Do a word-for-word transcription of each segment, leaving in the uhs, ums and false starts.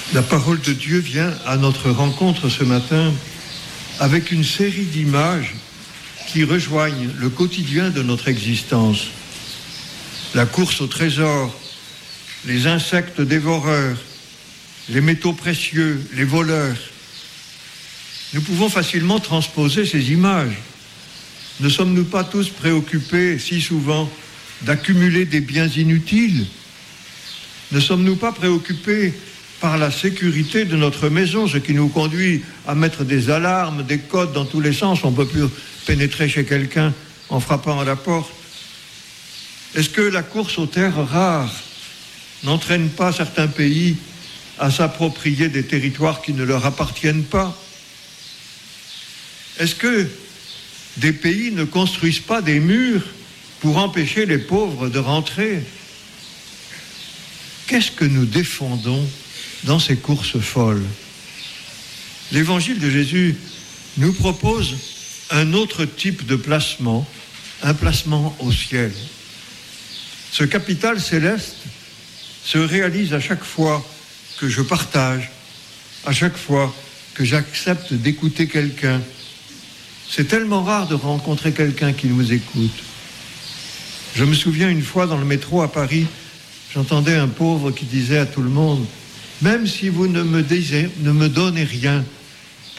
La parole de Dieu vient à notre rencontre ce matin avec une série d'images qui rejoignent le quotidien de notre existence. La course au trésor, les insectes dévoreurs, les métaux précieux, les voleurs. Nous pouvons facilement transposer ces images. Ne sommes-nous pas tous préoccupés, si souvent, d'accumuler des biens inutiles? Ne sommes-nous pas préoccupés par la sécurité de notre maison, ce qui nous conduit à mettre des alarmes, des codes dans tous les sens? On ne peut plus pénétrer chez quelqu'un en frappant à la porte. Est-ce que la course aux terres rares n'entraîne pas certains pays à s'approprier des territoires qui ne leur appartiennent pas? Est-ce que des pays ne construisent pas des murs pour empêcher les pauvres de rentrer? Qu'est-ce que nous défendons dans ces courses folles? L'évangile de Jésus nous propose un autre type de placement, un placement au ciel. Ce capital céleste se réalise à chaque fois que je partage, à chaque fois que j'accepte d'écouter quelqu'un. C'est tellement rare de rencontrer quelqu'un qui nous écoute. Je me souviens une fois dans le métro à Paris, j'entendais un pauvre qui disait à tout le monde: « Même si vous ne me, disiez, ne me donnez rien, parlez-moi. »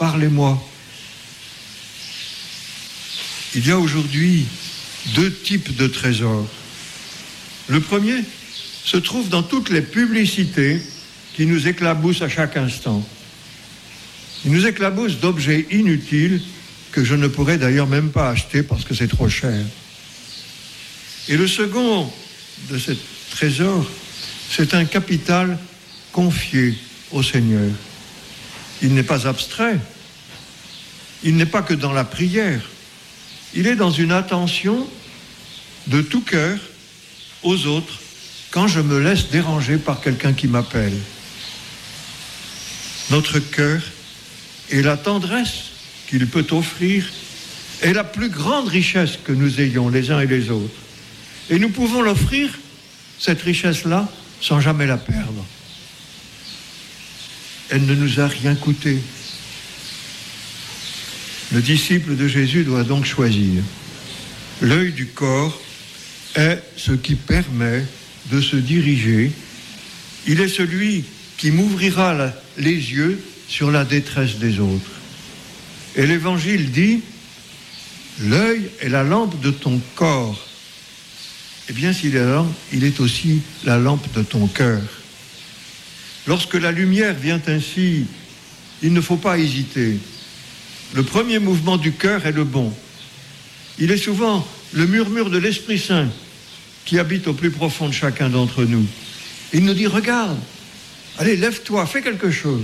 Il y a aujourd'hui deux types de trésors. Le premier se trouve dans toutes les publicités qui nous éclaboussent à chaque instant. Ils nous éclaboussent d'objets inutiles que je ne pourrais d'ailleurs même pas acheter parce que c'est trop cher. Et le second de ces trésors, c'est un capital confié au Seigneur. Il n'est pas abstrait, il n'est pas que dans la prière, il est dans une attention de tout cœur aux autres quand je me laisse déranger par quelqu'un qui m'appelle. Notre cœur et la tendresse qu'il peut offrir est la plus grande richesse que nous ayons les uns et les autres. Et nous pouvons l'offrir, cette richesse-là, sans jamais la perdre. Elle ne nous a rien coûté. Le disciple de Jésus doit donc choisir. L'œil du corps est ce qui permet de se diriger. Il est celui qui m'ouvrira la, les yeux sur la détresse des autres. Et l'Évangile dit, l'œil est la lampe de ton corps. Eh bien, s'il est la lampe, il est aussi la lampe de ton cœur. Lorsque la lumière vient ainsi, il ne faut pas hésiter. Le premier mouvement du cœur est le bon. Il est souvent le murmure de l'Esprit Saint qui habite au plus profond de chacun d'entre nous. Il nous dit, regarde, allez, lève-toi, fais quelque chose.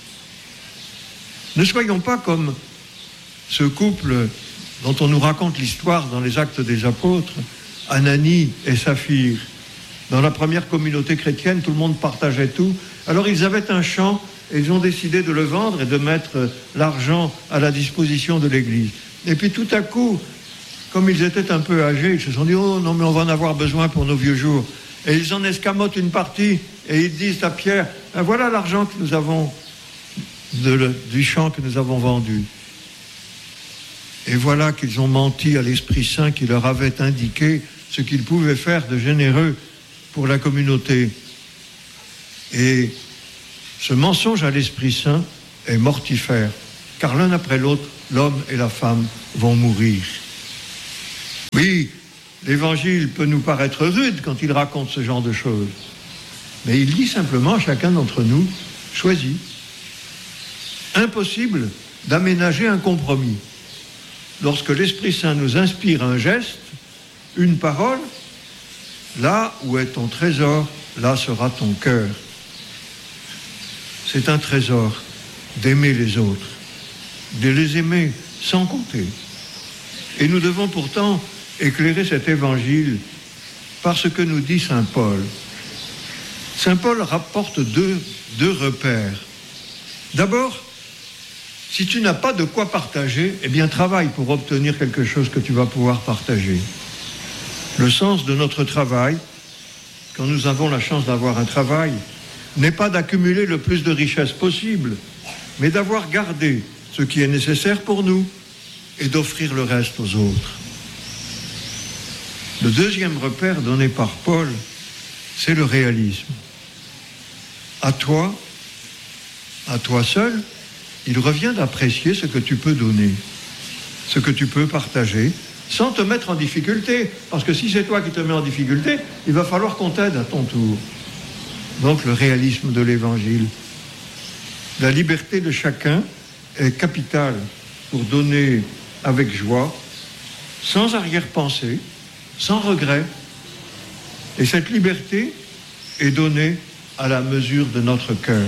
Ne soyons pas comme ce couple dont on nous raconte l'histoire dans les Actes des Apôtres, Ananie et Saphir. Dans la première communauté chrétienne, tout le monde partageait tout. Alors ils avaient un champ et ils ont décidé de le vendre et de mettre l'argent à la disposition de l'Église. Et puis tout à coup, comme ils étaient un peu âgés, ils se sont dit « Oh non, mais on va en avoir besoin pour nos vieux jours. » Et ils en escamotent une partie et ils disent à Pierre « Voilà l'argent que nous avons de le, du champ que nous avons vendu. » Et voilà qu'ils ont menti à l'Esprit Saint qui leur avait indiqué ce qu'ils pouvaient faire de généreux pour la communauté. Et ce mensonge à l'Esprit Saint est mortifère, car l'un après l'autre, l'homme et la femme vont mourir. Oui, l'Évangile peut nous paraître rude quand il raconte ce genre de choses, mais il dit simplement à chacun d'entre nous, choisis. Impossible d'aménager un compromis. Lorsque l'Esprit Saint nous inspire un geste, une parole, là où est ton trésor, là sera ton cœur. C'est un trésor d'aimer les autres, de les aimer sans compter. Et nous devons pourtant éclairer cet évangile par ce que nous dit saint Paul. Saint Paul rapporte deux, deux repères. D'abord, si tu n'as pas de quoi partager, eh bien travaille pour obtenir quelque chose que tu vas pouvoir partager. Le sens de notre travail, quand nous avons la chance d'avoir un travail, n'est pas d'accumuler le plus de richesses possible, mais d'avoir gardé ce qui est nécessaire pour nous et d'offrir le reste aux autres. Le deuxième repère donné par Paul, c'est le réalisme. À toi, à toi seul, il revient d'apprécier ce que tu peux donner, ce que tu peux partager, sans te mettre en difficulté. Parce que si c'est toi qui te mets en difficulté, il va falloir qu'on t'aide à ton tour. Donc le réalisme de l'Évangile. La liberté de chacun est capitale pour donner avec joie, sans arrière-pensée, sans regret. Et cette liberté est donnée à la mesure de notre cœur.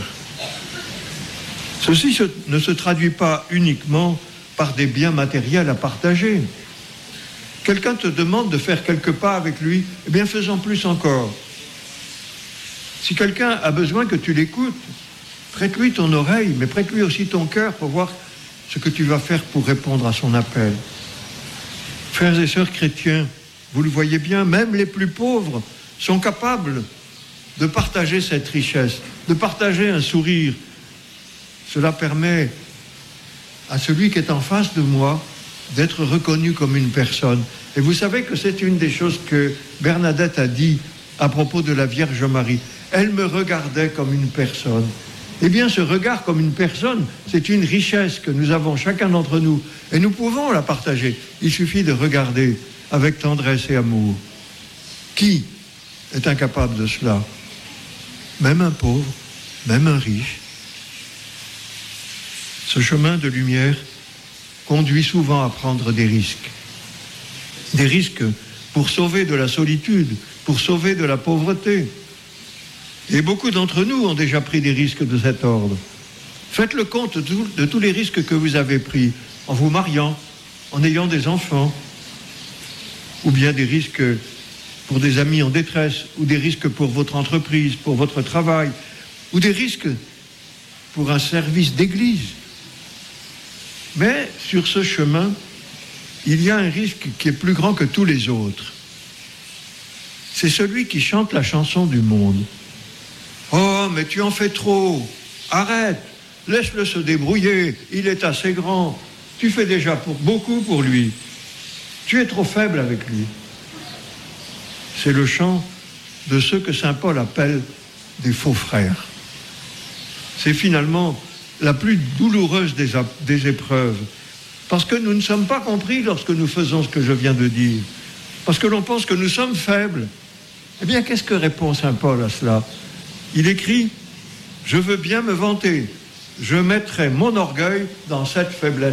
Ceci se, ne se traduit pas uniquement par des biens matériels à partager. Quelqu'un te demande de faire quelques pas avec lui, eh bien fais-en plus encore. Si quelqu'un a besoin que tu l'écoutes, prête-lui ton oreille, mais prête-lui aussi ton cœur pour voir ce que tu vas faire pour répondre à son appel. Frères et sœurs chrétiens, vous le voyez bien, même les plus pauvres sont capables de partager cette richesse, de partager un sourire. Cela permet à celui qui est en face de moi d'être reconnu comme une personne. Et vous savez que c'est une des choses que Bernadette a dit à propos de la Vierge Marie. Elle me regardait comme une personne. Eh bien, ce regard comme une personne, c'est une richesse que nous avons chacun d'entre nous. Et nous pouvons la partager. Il suffit de regarder avec tendresse et amour. Qui est incapable de cela? Même un pauvre, même un riche. Ce chemin de lumière conduit souvent à prendre des risques. Des risques pour sauver de la solitude, pour sauver de la pauvreté. Et beaucoup d'entre nous ont déjà pris des risques de cet ordre. Faites le compte de, tout, de tous les risques que vous avez pris en vous mariant, en ayant des enfants, ou bien des risques pour des amis en détresse, ou des risques pour votre entreprise, pour votre travail, ou des risques pour un service d'église. Mais sur ce chemin, il y a un risque qui est plus grand que tous les autres. C'est celui qui chante la chanson du monde. Oh, mais tu en fais trop. Arrête. Laisse-le se débrouiller. Il est assez grand. Tu fais déjà pour beaucoup pour lui. Tu es trop faible avec lui. C'est le chant de ceux que saint Paul appelle des faux frères. C'est finalement la plus douloureuse des, des épreuves. Parce que nous ne sommes pas compris lorsque nous faisons ce que je viens de dire. Parce que l'on pense que nous sommes faibles. Eh bien, qu'est-ce que répond saint Paul à cela? Il écrit « Je veux bien me vanter. Je mettrai mon orgueil dans cette faiblesse-là. »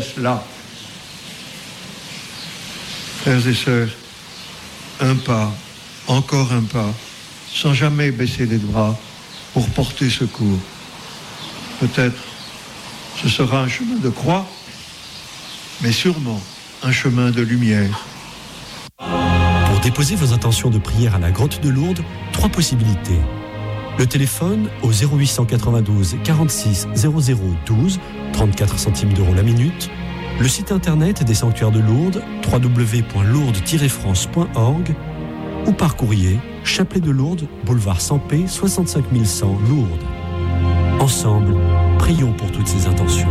Frères et sœurs, un pas, encore un pas, sans jamais baisser les bras pour porter secours. Peut-être ce sera un chemin de croix, mais sûrement un chemin de lumière. Pour déposer vos intentions de prière à la grotte de Lourdes, trois possibilités. Le téléphone au zéro huit cent quatre-vingt-douze quarante-six zéro zéro douze, trente-quatre centimes d'euros la minute. Le site internet des sanctuaires de Lourdes, w w w point lourdes tiret france point org, ou par courrier, Chapelet de Lourdes, boulevard Sampé, soixante-cinq mille cent Lourdes. Ensemble, prions pour toutes ces intentions.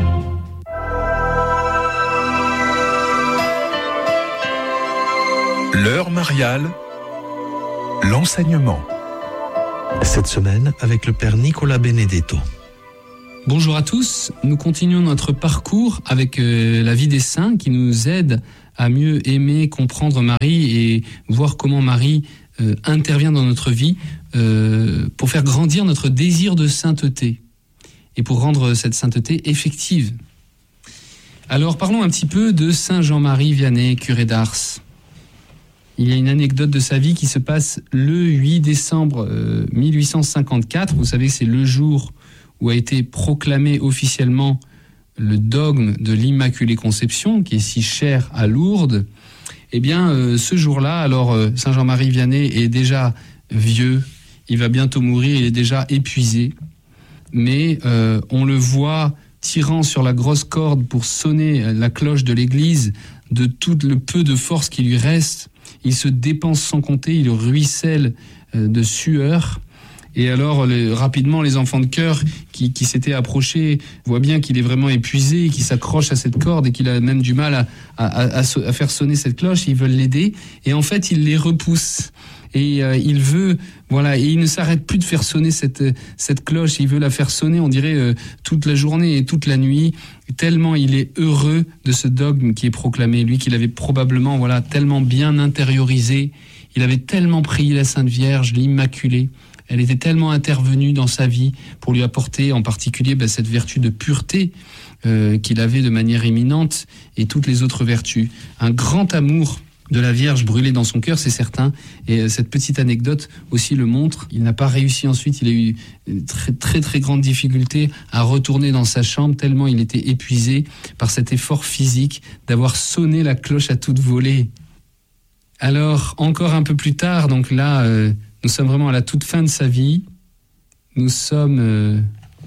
L'heure mariale, l'enseignement. Cette semaine avec le Père Nicolas Benedetto. Bonjour à tous, nous continuons notre parcours avec euh, la vie des saints qui nous aide à mieux aimer, comprendre Marie et voir comment Marie euh, intervient dans notre vie euh, pour faire grandir notre désir de sainteté et pour rendre cette sainteté effective. Alors parlons un petit peu de Saint Jean-Marie Vianney, curé d'Ars. Il y a une anecdote de sa vie qui se passe le huit décembre euh, mille huit cent cinquante-quatre. Vous savez, c'est le jour où a été proclamé officiellement le dogme de l'Immaculée Conception, qui est si cher à Lourdes. Eh bien, euh, ce jour-là, alors euh, Saint Jean-Marie Vianney est déjà vieux, il va bientôt mourir, il est déjà épuisé. Mais euh, on le voit tirant sur la grosse corde pour sonner la cloche de l'église de tout le peu de force qui lui reste. Il se dépense sans compter, il ruisselle de sueur Et alors, les, rapidement, les enfants de chœur qui, qui s'étaient approchés voient bien qu'il est vraiment épuisé, qu'il s'accroche à cette corde et qu'il a même du mal à, à, à, à faire sonner cette cloche. Ils veulent l'aider. Et en fait, il les repousse. Et euh, il veut, voilà, et il ne s'arrête plus de faire sonner cette cette cloche. Il veut la faire sonner, on dirait, euh, toute la journée et toute la nuit. Tellement il est heureux de ce dogme qui est proclamé. Lui, qu'il avait probablement, voilà, tellement bien intériorisé. Il avait tellement prié la Sainte Vierge, l'Immaculée. Elle était tellement intervenue dans sa vie pour lui apporter, en particulier, ben, cette vertu de pureté euh, qu'il avait de manière éminente et toutes les autres vertus. Un grand amour de la Vierge brûlée dans son cœur, c'est certain. Et cette petite anecdote aussi le montre. Il n'a pas réussi ensuite. Il a eu très très très grande difficulté à retourner dans sa chambre tellement il était épuisé par cet effort physique d'avoir sonné la cloche à toute volée. Alors encore un peu plus tard, donc là, euh, nous sommes vraiment à la toute fin de sa vie. Nous sommes euh,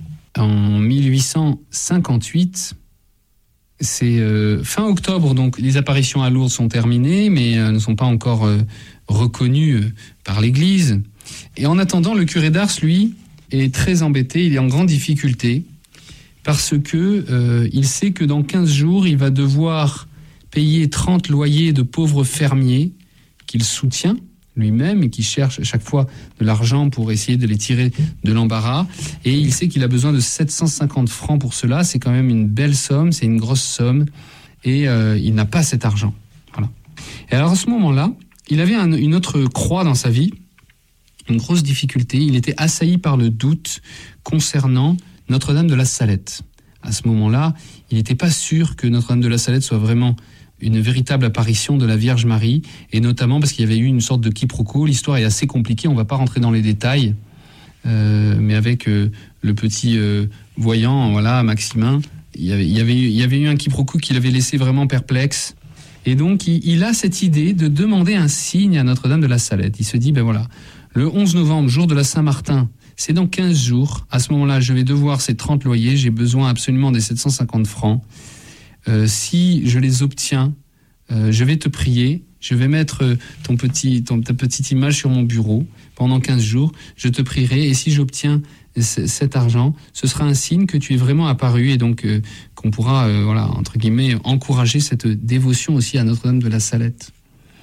en mille huit cent cinquante-huit. C'est euh, fin octobre, donc les apparitions à Lourdes sont terminées, mais euh, ne sont pas encore euh, reconnues euh, par l'Église. Et en attendant, le curé d'Ars, lui, est très embêté, il est en grande difficulté, parce que euh, il sait que dans quinze jours, il va devoir payer trente loyers de pauvres fermiers qu'il soutient lui-même et qui cherche à chaque fois de l'argent pour essayer de les tirer de l'embarras. Et il sait qu'il a besoin de sept cent cinquante francs pour cela. C'est quand même une belle somme, c'est une grosse somme. Et euh, il n'a pas cet argent. Voilà. Et alors à ce moment-là, il avait un, une autre croix dans sa vie, une grosse difficulté. Il était assailli par le doute concernant Notre-Dame de la Salette. À ce moment-là, il n'était pas sûr que Notre-Dame de la Salette soit vraiment une véritable apparition de la Vierge Marie, et notamment parce qu'il y avait eu une sorte de quiproquo. L'histoire est assez compliquée, on ne va pas rentrer dans les détails, euh, mais avec euh, le petit euh, voyant, voilà, Maximin, il y avait, il y avait, il y avait eu un quiproquo qui l'avait laissé vraiment perplexe, et donc il, il a cette idée de demander un signe à Notre-Dame de la Salette. Il se dit, ben voilà, le onze novembre, jour de la Saint-Martin, c'est dans quinze jours, à ce moment-là, je vais devoir ces trente loyers, j'ai besoin absolument des sept cent cinquante francs. Euh, si je les obtiens, euh, je vais te prier, je vais mettre ton petit, ton, ta petite image sur mon bureau pendant quinze jours, je te prierai, et si j'obtiens c- cet argent, ce sera un signe que tu es vraiment apparu, et donc euh, qu'on pourra, euh, voilà, entre guillemets, encourager cette dévotion aussi à Notre-Dame de la Salette.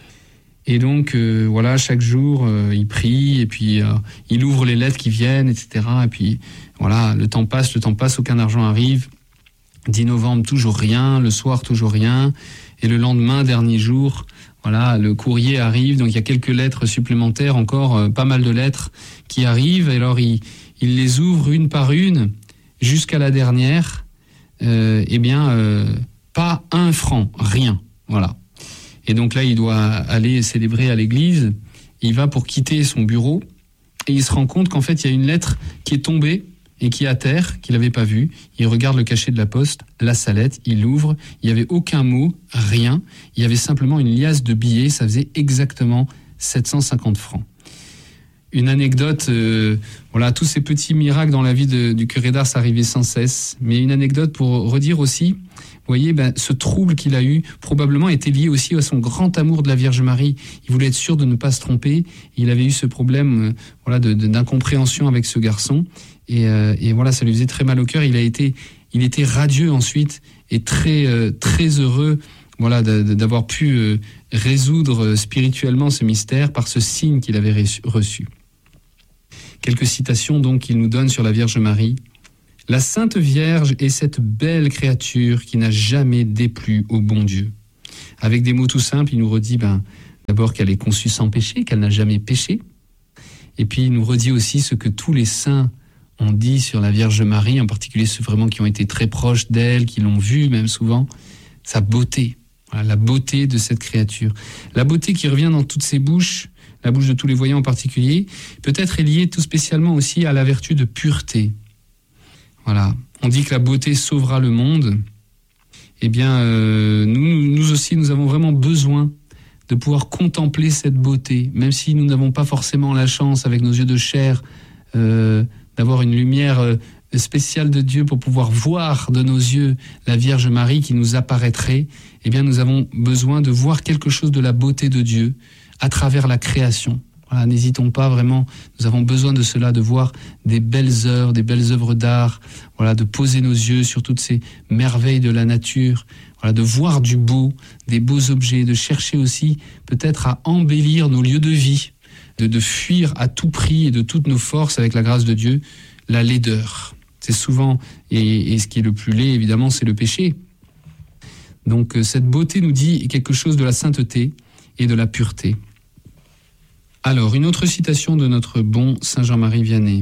Et donc, euh, voilà, chaque jour, euh, il prie, et puis euh, il ouvre les lettres qui viennent, et cetera. Et puis, voilà, le temps passe, le temps passe, aucun argent arrive. dix novembre, toujours rien. Le soir, toujours rien. Et le lendemain, dernier jour, voilà, le courrier arrive. Donc, il y a quelques lettres supplémentaires, encore euh, pas mal de lettres qui arrivent. Et alors, il, il les ouvre une par une jusqu'à la dernière. Euh, eh bien, euh, pas un franc, rien. Voilà. Et donc là, il doit aller célébrer à l'église. Il va pour quitter son bureau. Et il se rend compte qu'en fait, il y a une lettre qui est tombée et qui est à terre, qu'il n'avait pas vue. Il regarde le cachet de la poste, la Salette, il l'ouvre, il n'y avait aucun mot, rien. Il y avait simplement une liasse de billets, ça faisait exactement sept cent cinquante francs. Une anecdote, euh, voilà, tous ces petits miracles dans la vie de, du curé d'Ars arrivaient sans cesse, mais une anecdote pour redire aussi, vous voyez, ben, ce trouble qu'il a eu probablement était lié aussi à son grand amour de la Vierge Marie. Il voulait être sûr de ne pas se tromper. Il avait eu ce problème, euh, voilà, de, de, d'incompréhension avec ce garçon. Et, euh, et voilà, ça lui faisait très mal au cœur. Il a été, il était radieux ensuite et très, euh, très heureux, voilà, de, de, d'avoir pu euh, résoudre spirituellement ce mystère par ce signe qu'il avait reçu. Quelques citations donc qu'il nous donne sur la Vierge Marie. La Sainte Vierge est cette belle créature qui n'a jamais déplu au bon Dieu. Avec des mots tout simples, il nous redit ben, d'abord qu'elle est conçue sans péché, qu'elle n'a jamais péché. Et puis il nous redit aussi ce que tous les saints ont dit sur la Vierge Marie, en particulier ceux vraiment qui ont été très proches d'elle, qui l'ont vue même souvent, sa beauté, voilà, la beauté de cette créature. La beauté qui revient dans toutes ses bouches, la bouche de tous les voyants en particulier, peut-être est liée tout spécialement aussi à la vertu de pureté. Voilà, on dit que la beauté sauvera le monde. Eh bien, euh, nous, nous aussi, nous avons vraiment besoin de pouvoir contempler cette beauté, même si nous n'avons pas forcément la chance, avec nos yeux de chair, euh, d'avoir une lumière euh, spéciale de Dieu pour pouvoir voir de nos yeux la Vierge Marie qui nous apparaîtrait. Eh bien, nous avons besoin de voir quelque chose de la beauté de Dieu à travers la création. Voilà, n'hésitons pas vraiment, nous avons besoin de cela, de voir des belles œuvres, des belles œuvres d'art, voilà, de poser nos yeux sur toutes ces merveilles de la nature, voilà, de voir du beau, des beaux objets, de chercher aussi peut-être à embellir nos lieux de vie, de, de fuir à tout prix et de toutes nos forces avec la grâce de Dieu, la laideur. C'est souvent, et, et ce qui est le plus laid évidemment, c'est le péché. Donc cette beauté nous dit quelque chose de la sainteté et de la pureté. Alors, une autre citation de notre bon Saint Jean-Marie Vianney.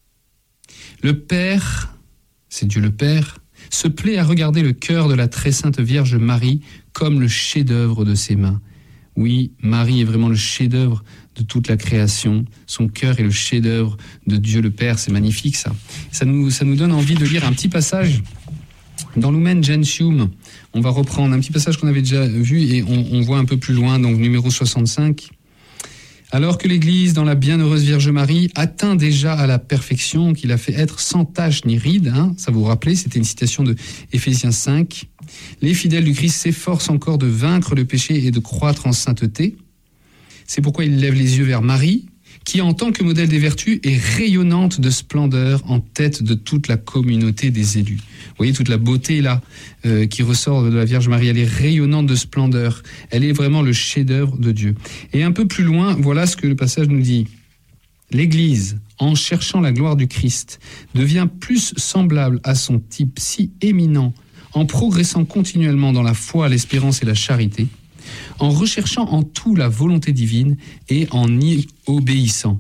Le Père, c'est Dieu le Père, se plaît à regarder le cœur de la très sainte Vierge Marie comme le chef-d'œuvre de ses mains. Oui, Marie est vraiment le chef-d'œuvre de toute la création. Son cœur est le chef-d'œuvre de Dieu le Père. C'est magnifique, ça. Ça nous, ça nous donne envie de lire un petit passage dans Lumen Gentium. On va reprendre un petit passage qu'on avait déjà vu et on, on voit un peu plus loin, donc numéro soixante-cinq. Alors que l'Église, dans la bienheureuse Vierge Marie, atteint déjà à la perfection, qu'il a fait être sans tache ni ride, hein, ça vous vous rappelez, c'était une citation de Éphésiens cinq, les fidèles du Christ s'efforcent encore de vaincre le péché et de croître en sainteté. C'est pourquoi ils lèvent les yeux vers Marie, qui en tant que modèle des vertus est rayonnante de splendeur en tête de toute la communauté des élus. Vous voyez toute la beauté là euh, qui ressort de la Vierge Marie, elle est rayonnante de splendeur, elle est vraiment le chef-d'œuvre de Dieu. Et un peu plus loin, voilà ce que le passage nous dit. L'Église, en cherchant la gloire du Christ, devient plus semblable à son type si éminent, en progressant continuellement dans la foi, l'espérance et la charité, en recherchant en tout la volonté divine et en y obéissant.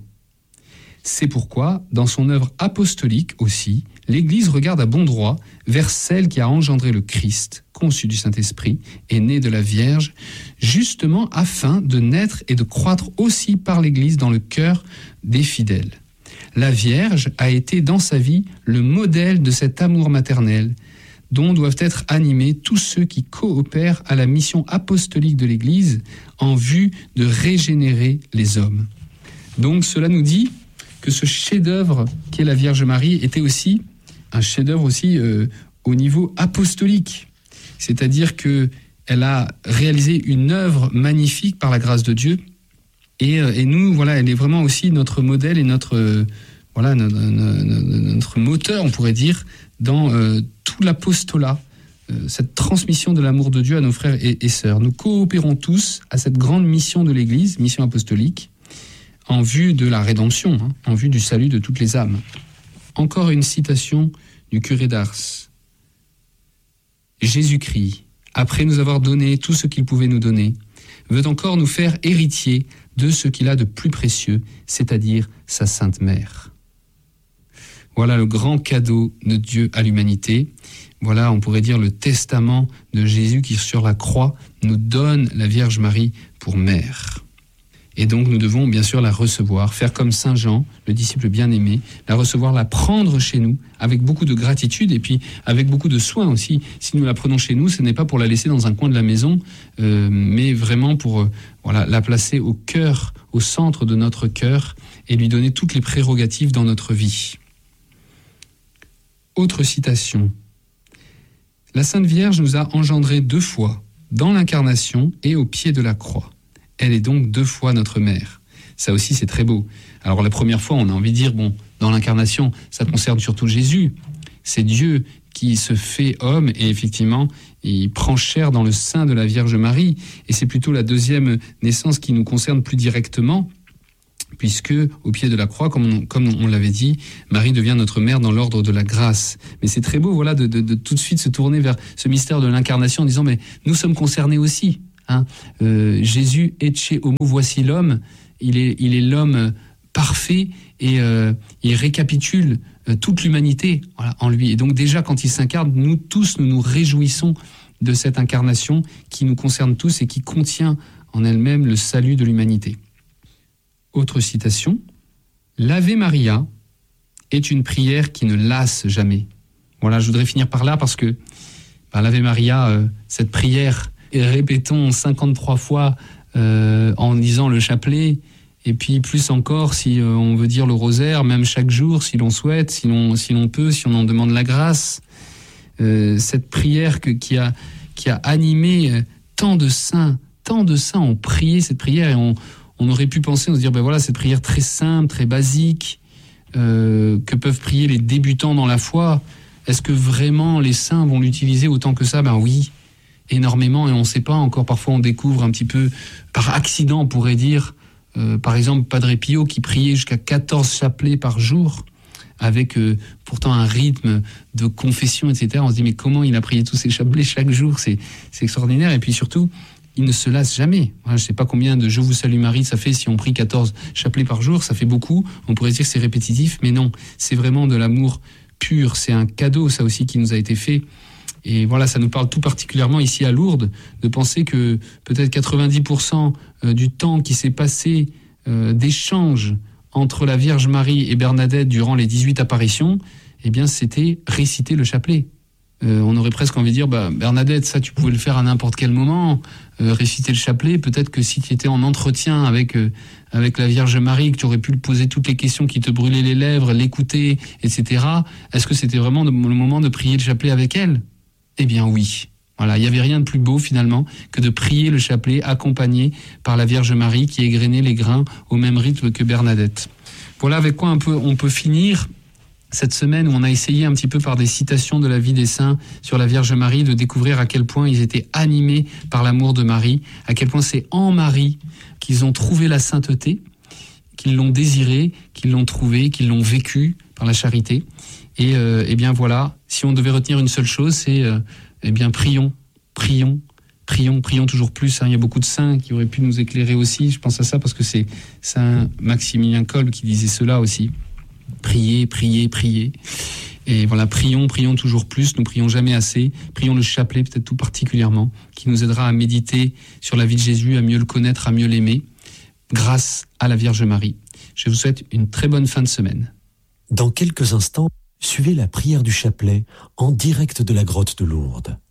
C'est pourquoi, dans son œuvre apostolique aussi, l'Église regarde à bon droit vers celle qui a engendré le Christ, conçu du Saint-Esprit et né de la Vierge, justement afin de naître et de croître aussi par l'Église dans le cœur des fidèles. La Vierge a été dans sa vie le modèle de cet amour maternel dont doivent être animés tous ceux qui coopèrent à la mission apostolique de l'Église en vue de régénérer les hommes. Donc cela nous dit que ce chef-d'œuvre qu'est la Vierge Marie était aussi un chef-d'œuvre aussi euh, au niveau apostolique, c'est-à-dire que elle a réalisé une œuvre magnifique par la grâce de Dieu, et, euh, et nous, voilà, elle est vraiment aussi notre modèle et notre euh, voilà notre, notre moteur, on pourrait dire, dans euh, tout l'apostolat, euh, cette transmission de l'amour de Dieu à nos frères et, et sœurs. Nous coopérons tous à cette grande mission de l'Église, mission apostolique, en vue de la rédemption, hein, en vue du salut de toutes les âmes. Encore une citation du curé d'Ars. Jésus-Christ, après nous avoir donné tout ce qu'il pouvait nous donner, veut encore nous faire héritiers de ce qu'il a de plus précieux, c'est-à-dire sa Sainte Mère. Voilà le grand cadeau de Dieu à l'humanité. Voilà, on pourrait dire, le testament de Jésus qui, sur la croix, nous donne la Vierge Marie pour mère. Et donc, nous devons bien sûr la recevoir, faire comme Saint Jean, le disciple bien-aimé, la recevoir, la prendre chez nous, avec beaucoup de gratitude et puis avec beaucoup de soin aussi. Si nous la prenons chez nous, ce n'est pas pour la laisser dans un coin de la maison, euh, mais vraiment pour euh, voilà, la placer au cœur, au centre de notre cœur et lui donner toutes les prérogatives dans notre vie. Autre citation. La Sainte Vierge nous a engendrés deux fois, dans l'incarnation et au pied de la croix. Elle est donc deux fois notre mère. Ça aussi, c'est très beau. Alors la première fois, on a envie de dire, bon, dans l'incarnation, ça concerne surtout Jésus. C'est Dieu qui se fait homme et effectivement, il prend chair dans le sein de la Vierge Marie. Et c'est plutôt la deuxième naissance qui nous concerne plus directement, puisque au pied de la croix, comme on, comme on l'avait dit, Marie devient notre mère dans l'ordre de la grâce. Mais c'est très beau, voilà, de, de, de tout de suite se tourner vers ce mystère de l'incarnation en disant, mais nous sommes concernés aussi. Hein. Euh, Jésus, ecce homo, voici l'homme. Il est, il est l'homme parfait et euh, il récapitule euh, toute l'humanité, voilà, en lui. Et donc déjà, quand il s'incarne, nous tous, nous nous réjouissons de cette incarnation qui nous concerne tous et qui contient en elle-même le salut de l'humanité. Autre citation, « L'Ave Maria est une prière qui ne lasse jamais. » Voilà, je voudrais finir par là parce que bah, l'Ave Maria, euh, cette prière, et répétons cinquante-trois fois euh, en disant le chapelet, et puis plus encore si euh, on veut dire le rosaire, même chaque jour, si l'on souhaite, si l'on, si l'on peut, si on en demande la grâce. Euh, cette prière que, qui, a, qui a animé euh, tant de saints, tant de saints ont prié cette prière et ont, on aurait pu penser, on se dire, ben voilà, cette prière très simple, très basique, euh, que peuvent prier les débutants dans la foi, est-ce que vraiment les saints vont l'utiliser autant que ça? Ben oui, énormément, et on ne sait pas encore. Parfois, on découvre un petit peu par accident, on pourrait dire, euh, par exemple, Padre Pio qui priait jusqu'à quatorze chapelets par jour, avec euh, pourtant un rythme de confession, et cetera. On se dit, mais comment il a prié tous ces chapelets chaque jour? C'est, c'est extraordinaire. Et puis surtout, il ne se lasse jamais. Je ne sais pas combien de « Je vous salue Marie » ça fait si on prie quatorze chapelets par jour. Ça fait beaucoup. On pourrait dire que c'est répétitif, mais non. C'est vraiment de l'amour pur. C'est un cadeau, ça aussi, qui nous a été fait. Et voilà, ça nous parle tout particulièrement ici à Lourdes, de penser que peut-être quatre-vingt-dix pour cent du temps qui s'est passé euh, d'échange entre la Vierge Marie et Bernadette durant les dix-huit apparitions, eh bien, c'était réciter le chapelet. Euh, on aurait presque envie de dire, bah, Bernadette, ça, tu pouvais le faire à n'importe quel moment, euh, réciter le chapelet. Peut-être que si tu étais en entretien avec euh, avec la Vierge Marie, que tu aurais pu lui poser toutes les questions qui te brûlaient les lèvres, l'écouter, et cetera. Est-ce que c'était vraiment le moment de prier le chapelet avec elle? Eh bien, oui. Voilà, il n'y avait rien de plus beau finalement que de prier le chapelet accompagné par la Vierge Marie qui égrenait les grains au même rythme que Bernadette. Voilà avec quoi un peu on peut finir cette semaine où on a essayé un petit peu par des citations de la vie des saints sur la Vierge Marie de découvrir à quel point ils étaient animés par l'amour de Marie, à quel point c'est en Marie qu'ils ont trouvé la sainteté, qu'ils l'ont désirée, qu'ils l'ont trouvée, qu'ils l'ont vécue par la charité. Et euh, eh bien voilà, si on devait retenir une seule chose, c'est euh, eh bien prions, prions, prions, prions toujours plus. Hein. Il y a beaucoup de saints qui auraient pu nous éclairer aussi. Je pense à ça parce que c'est Saint Maximilien Kolbe qui disait cela aussi. Priez, priez, priez. Et voilà, prions, prions toujours plus. Nous prions jamais assez. Prions le chapelet peut-être tout particulièrement, qui nous aidera à méditer sur la vie de Jésus, à mieux le connaître, à mieux l'aimer, grâce à la Vierge Marie. Je vous souhaite une très bonne fin de semaine. Dans quelques instants, suivez la prière du chapelet en direct de la grotte de Lourdes.